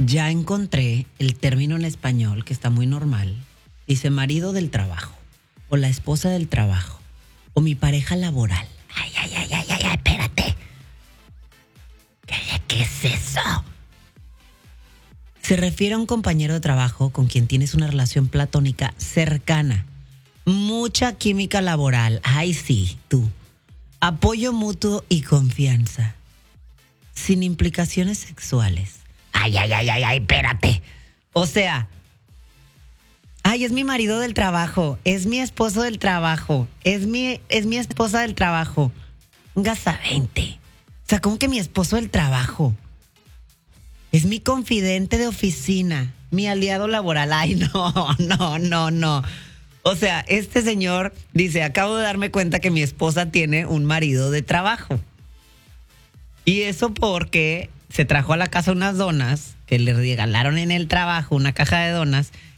Ya encontré el término en español que está muy normal. Dice marido del trabajo, o la esposa del trabajo, o mi pareja laboral. Ay, espérate. ¿Qué es eso? Se refiere a un compañero de trabajo con quien tienes una relación platónica cercana. Mucha química laboral. Ay, sí, tú. Apoyo mutuo y confianza. Sin implicaciones sexuales. Ay, espérate. O sea, ay, es mi marido del trabajo, es mi esposo del trabajo, es mi esposa del trabajo. Un gasa 20. O sea, ¿cómo que mi esposo del trabajo? Es mi confidente de oficina, mi aliado laboral. Ay, no. O sea, este señor dice, acabo de darme cuenta que mi esposa tiene un marido de trabajo. Y eso porque se trajo a la casa unas donas que le regalaron en el trabajo, una caja de donas,